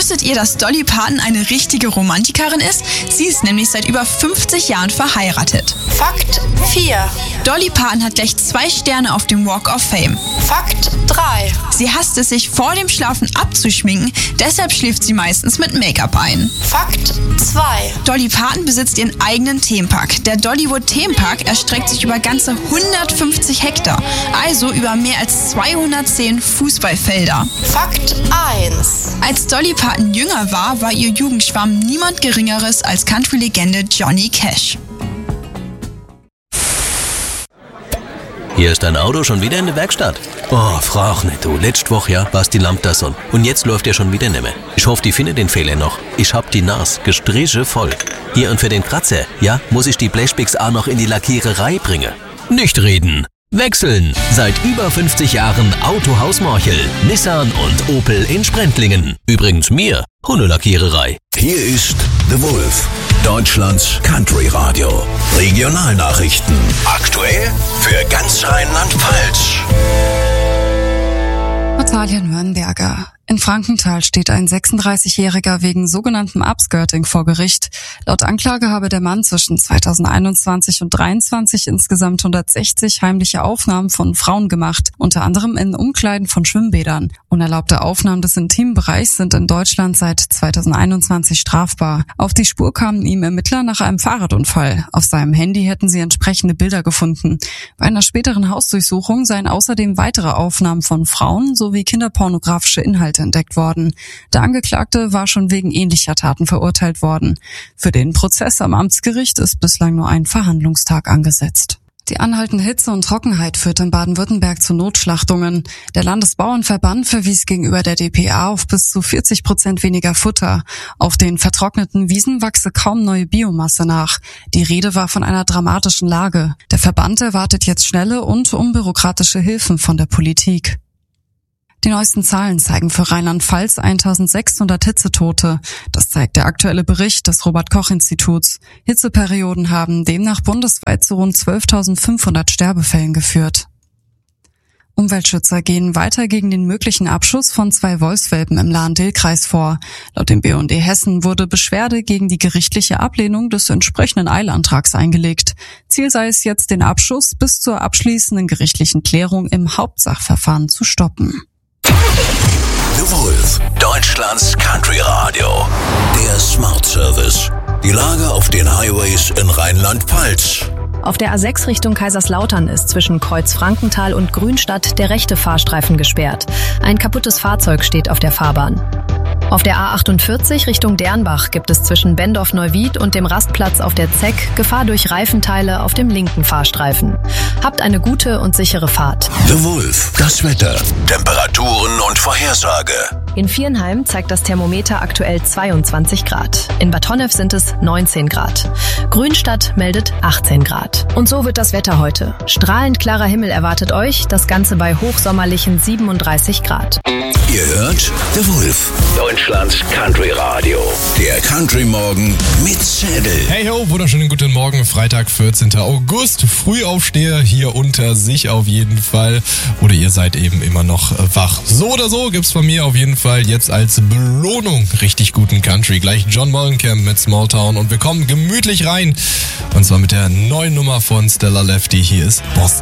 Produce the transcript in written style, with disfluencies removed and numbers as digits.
Wusstet ihr, dass Dolly Parton eine richtige Romantikerin ist? Sie ist nämlich seit über 50 Jahren verheiratet. Fakt 4. Dolly Parton hat gleich 2 Sterne auf dem Walk of Fame. Fakt 3. Sie hasst es, sich vor dem Schlafen abzuschminken, deshalb schläft sie meistens mit Make-up ein. Fakt 2. Dolly Parton besitzt ihren eigenen Themenpark. Der Dollywood Themenpark erstreckt sich über ganze 150 Hektar, also über mehr als 210 Fußballfelder. Fakt 1. Als Dolly Parton jünger war ihr Jugendschwarm niemand Geringeres als Country-Legende Johnny Cash. Hier ist dein Auto schon wieder in der Werkstatt. Oh, frag nicht, du. Letzte Woche, ja, war's die Lampe da so. Und jetzt läuft er schon wieder nicht mehr. Ich hoffe, die findet den Fehler noch. Ich hab die Nas, Gestriche voll. Hier und für den Kratzer, ja, muss ich die Blechpicks auch noch in die Lackiererei bringen. Nicht reden, wechseln. Seit über 50 Jahren Autohaus Morchel, Nissan und Opel in Sprendlingen. Übrigens mir, Hundelackiererei. Hier ist The Wolf, Deutschlands Country Radio. Regionalnachrichten. Aktuell für ganz Rheinland-Pfalz. Natalia Nürnberger. In Frankenthal steht ein 36-Jähriger wegen sogenanntem Upskirting vor Gericht. Laut Anklage habe der Mann zwischen 2021 und 2023 insgesamt 160 heimliche Aufnahmen von Frauen gemacht, unter anderem in Umkleiden von Schwimmbädern. Unerlaubte Aufnahmen des Intimbereichs sind in Deutschland seit 2021 strafbar. Auf die Spur kamen ihm Ermittler nach einem Fahrradunfall. Auf seinem Handy hätten sie entsprechende Bilder gefunden. Bei einer späteren Hausdurchsuchung seien außerdem weitere Aufnahmen von Frauen sowie kinderpornografische Inhalte entdeckt worden. Der Angeklagte war schon wegen ähnlicher Taten verurteilt worden. Für den Prozess am Amtsgericht ist bislang nur ein Verhandlungstag angesetzt. Die anhaltende Hitze und Trockenheit führt in Baden-Württemberg zu Notschlachtungen. Der Landesbauernverband verwies gegenüber der dpa auf bis zu 40% weniger Futter. Auf den vertrockneten Wiesen wachse kaum neue Biomasse nach. Die Rede war von einer dramatischen Lage. Der Verband erwartet jetzt schnelle und unbürokratische Hilfen von der Politik. Die neuesten Zahlen zeigen für Rheinland-Pfalz 1600 Hitzetote. Das zeigt der aktuelle Bericht des Robert-Koch-Instituts. Hitzeperioden haben demnach bundesweit zu rund 12.500 Sterbefällen geführt. Umweltschützer gehen weiter gegen den möglichen Abschuss von 2 Wolfswelpen im Lahn-Dill-Kreis vor. Laut dem BUND Hessen wurde Beschwerde gegen die gerichtliche Ablehnung des entsprechenden Eilantrags eingelegt. Ziel sei es jetzt, den Abschuss bis zur abschließenden gerichtlichen Klärung im Hauptsachverfahren zu stoppen. The Wolf, Deutschlands Country Radio. Der Smart Service. Die Lage auf den Highways in Rheinland-Pfalz. Auf der A6 Richtung Kaiserslautern ist zwischen Kreuz-Frankenthal und Grünstadt der rechte Fahrstreifen gesperrt. Ein kaputtes Fahrzeug steht auf der Fahrbahn. Auf der A48 Richtung Dernbach gibt es zwischen Bendorf-Neuwied und dem Rastplatz auf der Zeck Gefahr durch Reifenteile auf dem linken Fahrstreifen. Habt eine gute und sichere Fahrt. The Wolf, das Wetter, Temperaturen und Vorhersage. In Viernheim zeigt das Thermometer aktuell 22 Grad. In Bad Honnef sind es 19 Grad. Grünstadt meldet 18 Grad. Und so wird das Wetter heute. Strahlend klarer Himmel erwartet euch, das Ganze bei hochsommerlichen 37 Grad. Ihr hört The Wolf, Deutschlands Country Radio. Der Country Morgen mit Zettel. Hey ho, wunderschönen guten Morgen, Freitag, 14. August. Frühaufsteher hier unter sich auf jeden Fall. Oder ihr seid eben immer noch wach. So oder so gibt's von mir auf jeden Fall jetzt als Belohnung richtig guten Country. Gleich John Mellencamp mit Small Town und wir kommen gemütlich rein. Und zwar mit der neuen Nummer von Stella Lefty. Hier ist Boston.